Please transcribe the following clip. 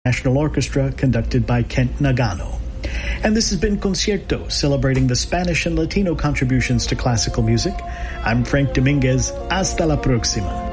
National Orchestra, conducted by Kent Nagano. And this has been Concierto, celebrating the Spanish and Latino contributions to classical music. I'm Frank Dominguez. Hasta la próxima.